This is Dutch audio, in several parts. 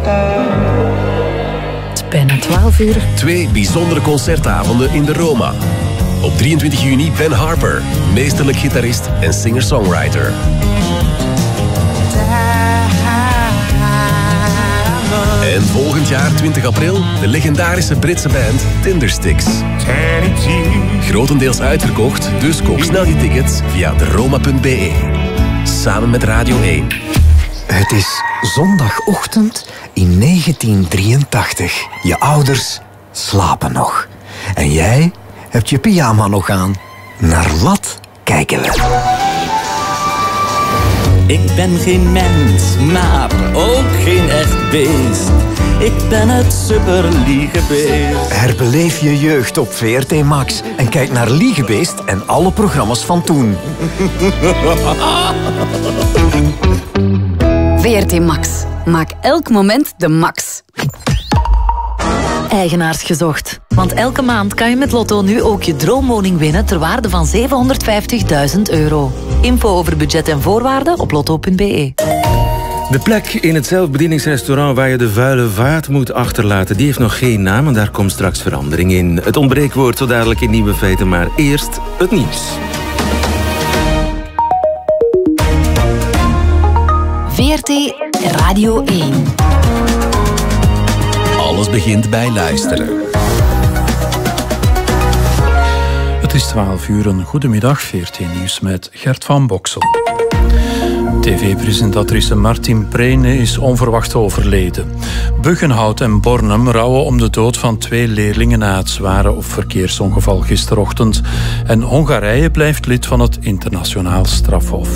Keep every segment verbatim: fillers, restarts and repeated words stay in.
Het is bijna twaalf uur. Twee bijzondere concertavonden in de Roma. Op drieëntwintig juni Ben Harper, meesterlijk gitarist en singer-songwriter. En volgend jaar, twintig april, de legendarische Britse band Tindersticks. Grotendeels uitverkocht, dus koop snel je tickets via de roma punt b e. Samen met Radio één. Het is zondagochtend in negentien drieëntachtig. Je ouders slapen nog. En jij hebt je pyjama nog aan. Naar wat kijken we? Ik ben geen mens, maar ook geen echt beest. Ik ben het superliegebeest. Herbeleef je jeugd op V R T Max en kijk naar Liegebeest en alle programma's van toen. V R T Max. Maak elk moment de max. Eigenaars gezocht. Want elke maand kan je met Lotto nu ook je droomwoning winnen ter waarde van zevenhonderdvijftigduizend euro. Info over budget en voorwaarden op lotto punt b e. De plek in het zelfbedieningsrestaurant waar je de vuile vaat moet achterlaten, die heeft nog geen naam en daar komt straks verandering in. Het ontbreekwoord zo dadelijk in Nieuwe Feiten, maar eerst het nieuws. V R T Radio één. Alles begint bij luisteren. Het is twaalf uur, een goedemiddag, V R T Nieuws met Gert van Boksel. T V-presentatrice Martin Prene is onverwacht overleden. Buggenhout en Bornem rouwen om de dood van twee leerlingen na het zware verkeersongeval gisterochtend. En Hongarije blijft lid van het internationaal strafhof.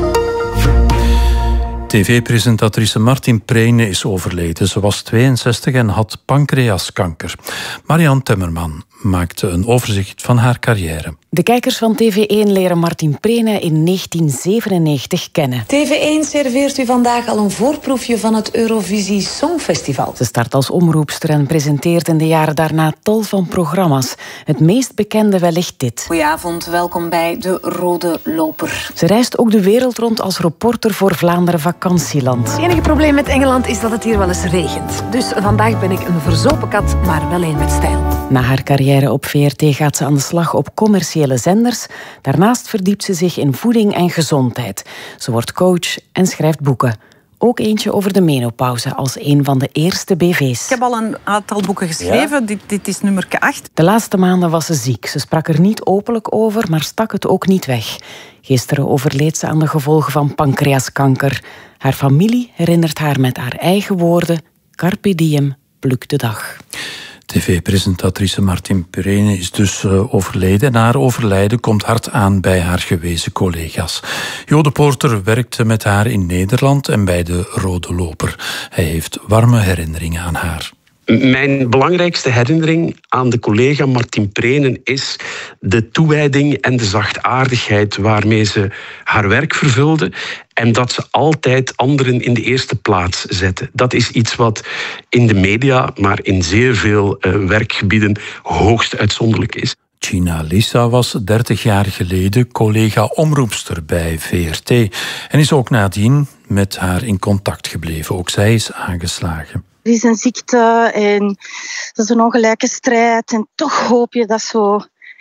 T V-presentatrice Martin Prene is overleden. Ze was tweeënzestig en had pancreaskanker. Marianne Temmerman maakte een overzicht van haar carrière. De kijkers van T V één leren Martin Prene in negentien zevenennegentig kennen. T V één serveert u vandaag al een voorproefje van het Eurovisie Songfestival. Ze start als omroepster en presenteert in de jaren daarna tal van programma's. Het meest bekende wellicht dit. Goedenavond, welkom bij De Rode Loper. Ze reist ook de wereld rond als reporter voor Vlaanderen Vakantieland. Het enige probleem met Engeland is dat het hier wel eens regent. Dus vandaag ben ik een verzopen kat, maar wel een met stijl. Na haar carrière op V R T gaat ze aan de slag op commerciële zenders. Daarnaast verdiept ze zich in voeding en gezondheid. Ze wordt coach en schrijft boeken. Ook eentje over de menopauze als een van de eerste B V's. Ik heb al een aantal boeken geschreven. Ja? Dit, dit is nummer acht. De laatste maanden was ze ziek. Ze sprak er niet openlijk over, maar stak het ook niet weg. Gisteren overleed ze aan de gevolgen van pancreaskanker. Haar familie herinnert haar met haar eigen woorden: Carpe diem, pluk de dag. T V-presentatrice Martin Prene is dus uh, overleden. En haar overlijden komt hard aan bij haar gewezen collega's. Jo de Poorter werkte met haar in Nederland en bij de Rode Loper. Hij heeft warme herinneringen aan haar. Mijn belangrijkste herinnering aan de collega Martin Prene is de toewijding en de zachtaardigheid waarmee ze haar werk vervulde en dat ze altijd anderen in de eerste plaats zette. Dat is iets wat in de media, maar in zeer veel uh, werkgebieden hoogst uitzonderlijk is. Gina Lissa was dertig jaar geleden collega-omroepster bij V R T en is ook nadien met haar in contact gebleven. Ook zij is aangeslagen. Er is een ziekte en dat is een ongelijke strijd. En toch hoop je dat zo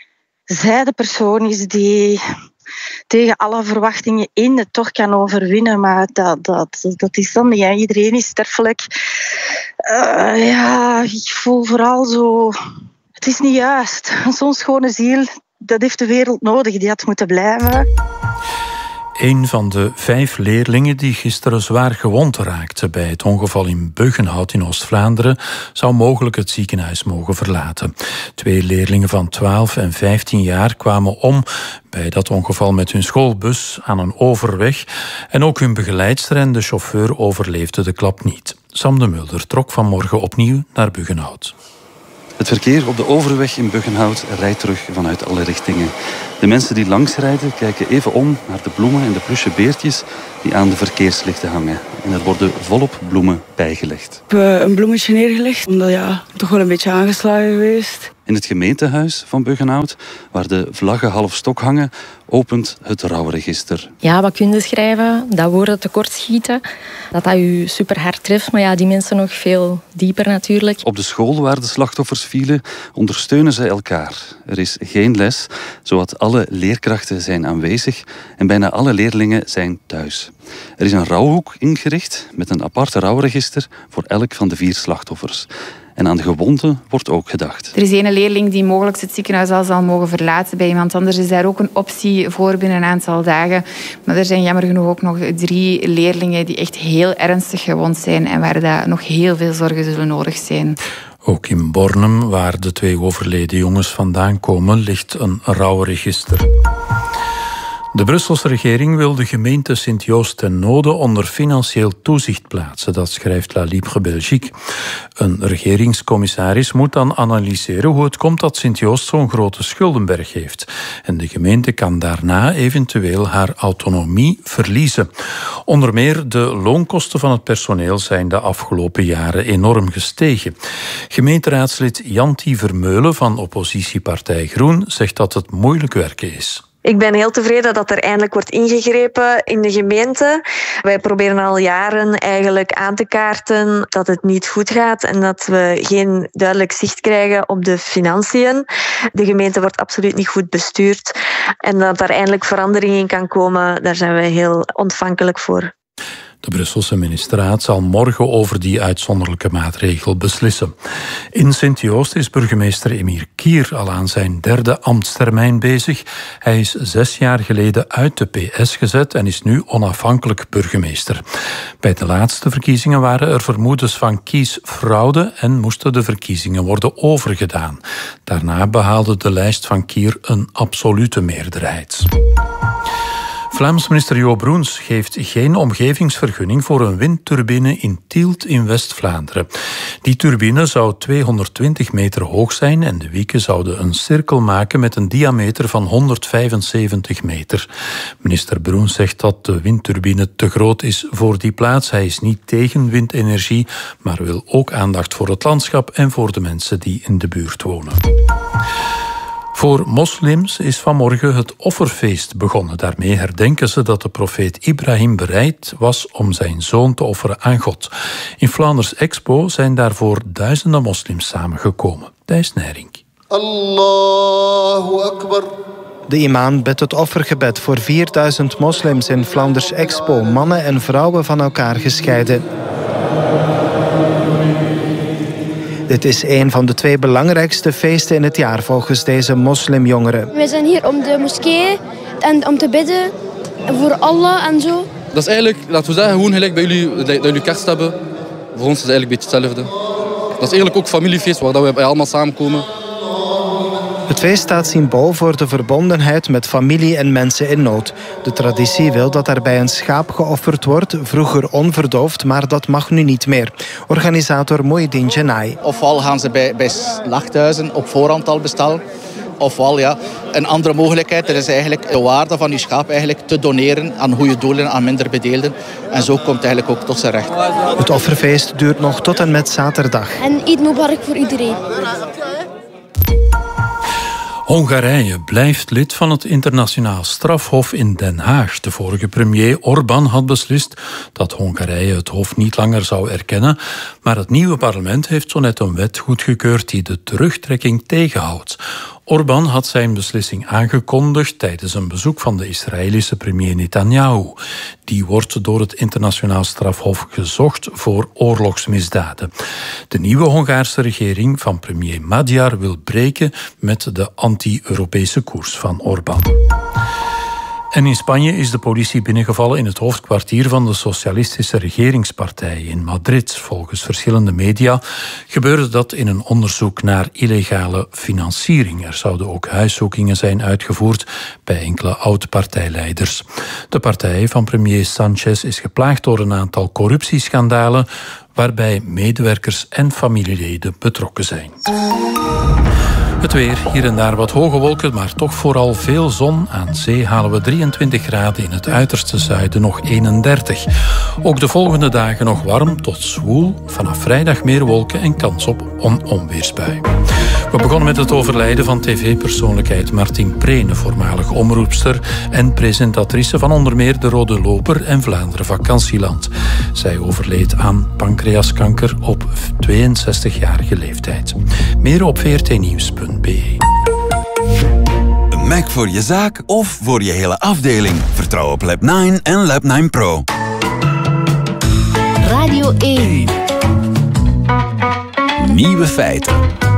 zij de persoon is die tegen alle verwachtingen in het toch kan overwinnen. Maar dat, dat, dat is dan niet. Ja. Iedereen is sterfelijk. Uh, ja, ik voel vooral zo... Het is niet juist. Zo'n schone ziel, dat heeft de wereld nodig. Die had moeten blijven. Een van de vijf leerlingen die gisteren zwaar gewond raakte bij het ongeval in Buggenhout in Oost-Vlaanderen zou mogelijk het ziekenhuis mogen verlaten. Twee leerlingen van twaalf en vijftien jaar kwamen om bij dat ongeval met hun schoolbus aan een overweg en ook hun begeleidster en de chauffeur overleefden de klap niet. Sam de Mulder trok vanmorgen opnieuw naar Buggenhout. Het verkeer op de overweg in Buggenhout rijdt terug vanuit alle richtingen. De mensen die langsrijden kijken even om naar de bloemen en de plusje beertjes die aan de verkeerslichten hangen. En er worden volop bloemen bijgelegd. Ik heb een bloemetje neergelegd, omdat ja, toch wel een beetje aangeslagen geweest. In het gemeentehuis van Buggenhout, waar de vlaggen half stok hangen, opent het rouwregister. Ja, wat kun je schrijven? Dat woorden tekortschieten. Dat dat je super hard treft, maar ja, die mensen nog veel dieper natuurlijk. Op de school waar de slachtoffers vielen, ondersteunen ze elkaar. Er is geen les, zowat alle leerkrachten zijn aanwezig en bijna alle leerlingen zijn thuis. Er is een rouwhoek ingericht met een apart rouwregister voor elk van de vier slachtoffers. En aan de gewonden wordt ook gedacht. Er is een leerling die mogelijk het ziekenhuis al zal mogen verlaten. Bij iemand anders is daar ook een optie voor binnen een aantal dagen. Maar er zijn jammer genoeg ook nog drie leerlingen die echt heel ernstig gewond zijn en waar daar nog heel veel zorgen zullen nodig zijn. Ook in Bornem, waar de twee overleden jongens vandaan komen, ligt een rouwregister. De Brusselse regering wil de gemeente Sint-Joost ten Node onder financieel toezicht plaatsen. Dat schrijft La Libre Belgique. Een regeringscommissaris moet dan analyseren hoe het komt dat Sint-Joost zo'n grote schuldenberg heeft. En de gemeente kan daarna eventueel haar autonomie verliezen. Onder meer de loonkosten van het personeel zijn de afgelopen jaren enorm gestegen. Gemeenteraadslid Janti Vermeulen van oppositiepartij Groen zegt dat het moeilijk werken is. Ik ben heel tevreden dat er eindelijk wordt ingegrepen in de gemeente. Wij proberen al jaren eigenlijk aan te kaarten dat het niet goed gaat en dat we geen duidelijk zicht krijgen op de financiën. De gemeente wordt absoluut niet goed bestuurd. En dat daar eindelijk verandering in kan komen, daar zijn we heel ontvankelijk voor. De Brusselse ministerraad zal morgen over die uitzonderlijke maatregel beslissen. In Sint-Joost is burgemeester Emir Kier al aan zijn derde ambtstermijn bezig. Hij is zes jaar geleden uit de P S gezet en is nu onafhankelijk burgemeester. Bij de laatste verkiezingen waren er vermoedens van kiesfraude en moesten de verkiezingen worden overgedaan. Daarna behaalde de lijst van Kier een absolute meerderheid. Vlaams minister Jo Broens geeft geen omgevingsvergunning voor een windturbine in Tielt in West-Vlaanderen. Die turbine zou tweehonderdtwintig meter hoog zijn en de wieken zouden een cirkel maken met een diameter van honderdvijfenzeventig meter. Minister Broens zegt dat de windturbine te groot is voor die plaats. Hij is niet tegen windenergie, maar wil ook aandacht voor het landschap en voor de mensen die in de buurt wonen. Voor moslims is vanmorgen het offerfeest begonnen. Daarmee herdenken ze dat de profeet Ibrahim bereid was om zijn zoon te offeren aan God. In Flanders Expo zijn daarvoor duizenden moslims samengekomen. Thijs Nijrink. Allahu Akbar. De imam bidt het offergebed voor vierduizend moslims in Flanders Expo, mannen en vrouwen van elkaar gescheiden. Dit is een van de twee belangrijkste feesten in het jaar volgens deze moslimjongeren. Wij zijn hier om de moskee en om te bidden voor Allah en zo. Dat is eigenlijk, laten we zeggen, gewoon gelijk bij jullie, dat jullie kerst hebben. Voor ons is het eigenlijk een beetje hetzelfde. Dat is eigenlijk ook familiefeest waar we allemaal samenkomen. Het feest staat symbool voor de verbondenheid met familie en mensen in nood. De traditie wil dat daarbij een schaap geofferd wordt, vroeger onverdoofd, maar dat mag nu niet meer. Organisator Moedin Janai. Ofwel gaan ze bij, bij slachthuizen op voorhand al bestellen. Ofwel, ja, een andere mogelijkheid, dat is eigenlijk de waarde van je schaap eigenlijk te doneren aan goede doelen, aan minder bedeelden. En zo komt het eigenlijk ook tot zijn recht. Het offerfeest duurt nog tot en met zaterdag. En Eid Mubarak voor iedereen. Hongarije blijft lid van het internationaal strafhof in Den Haag. De vorige premier Orbán had beslist dat Hongarije het hof niet langer zou erkennen, maar het nieuwe parlement heeft zo net een wet goedgekeurd die de terugtrekking tegenhoudt. Orbán had zijn beslissing aangekondigd tijdens een bezoek van de Israëlische premier Netanyahu. Die wordt door het internationaal strafhof gezocht voor oorlogsmisdaden. De nieuwe Hongaarse regering van premier Magyar wil breken met de anti-Europese koers van Orbán. En in Spanje is de politie binnengevallen in het hoofdkwartier van de Socialistische Regeringspartij in Madrid. Volgens verschillende media gebeurde dat in een onderzoek naar illegale financiering. Er zouden ook huiszoekingen zijn uitgevoerd bij enkele oud-partijleiders. De partij van premier Sánchez is geplaagd door een aantal corruptieschandalen, waarbij medewerkers en familieleden betrokken zijn. Het weer, hier en daar wat hoge wolken, maar toch vooral veel zon. Aan zee halen we drieëntwintig graden, in het uiterste zuiden nog eenendertig. Ook de volgende dagen nog warm tot zwoel. Vanaf vrijdag meer wolken en kans op een onweersbui. We begonnen met het overlijden van tv-persoonlijkheid Martin Prene, voormalig omroepster en presentatrice van onder meer De Rode Loper en Vlaanderen Vakantieland. Zij overleed aan pancreaskanker op tweeënzestigjarige leeftijd. Meer op v r t nieuws punt b e. Een Mac voor je zaak of voor je hele afdeling. Vertrouw op Lab negen en Lab negen Pro. Radio één. Nieuwe feiten.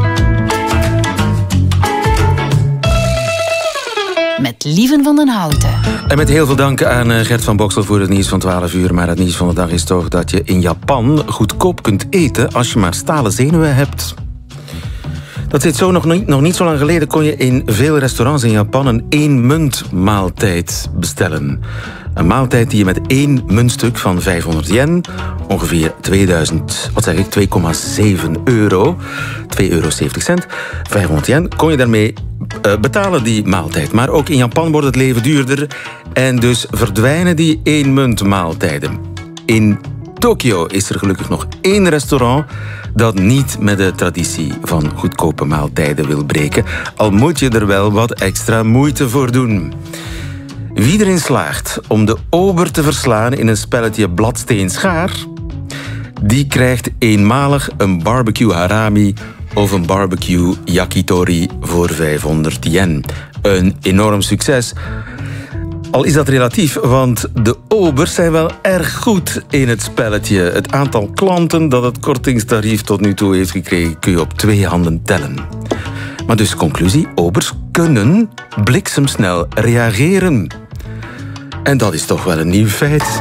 Met Lieven van den Houten. En met heel veel dank aan Gert van Boksel voor het nieuws van twaalf uur. Maar het nieuws van de dag is toch dat je in Japan goedkoop kunt eten als je maar stalen zenuwen hebt. Dat zit zo nog niet, nog niet zo lang geleden kon je in veel restaurants in Japan een één munt maaltijd bestellen. Een maaltijd die je met één muntstuk van vijfhonderd yen, ongeveer tweeduizend, wat zeg ik, twee komma zeven euro, twee euro zeventig cent, vijfhonderd yen, kon je daarmee uh, betalen die maaltijd. Maar ook in Japan wordt het leven duurder en dus verdwijnen die één munt maaltijden. In Tokio is er gelukkig nog één restaurant dat niet met de traditie van goedkope maaltijden wil breken, al moet je er wel wat extra moeite voor doen. Wie erin slaagt om de ober te verslaan in een spelletje bladsteen schaar, die krijgt eenmalig een barbecue harami of een barbecue yakitori voor vijfhonderd yen. Een enorm succes. Al is dat relatief, want de obers zijn wel erg goed in het spelletje. Het aantal klanten dat het kortingstarief tot nu toe heeft gekregen kun je op twee handen tellen. Maar dus conclusie, obers kunnen bliksemsnel reageren. En dat is toch wel een nieuw feit.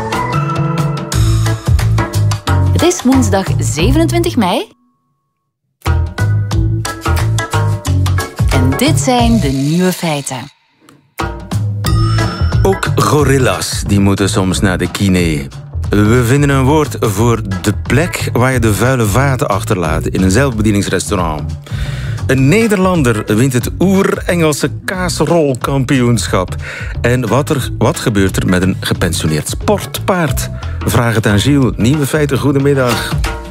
Het is woensdag zevenentwintig mei. En dit zijn de nieuwe feiten. Ook gorilla's die moeten soms naar de kine. We vinden een woord voor de plek waar je de vuile vaten achterlaat in een zelfbedieningsrestaurant. Een Nederlander wint het oer-Engelse kaasrolkampioenschap. En wat, er, wat gebeurt er met een gepensioneerd sportpaard? Vraag het aan Gilles. Nieuwe feiten, goedemiddag.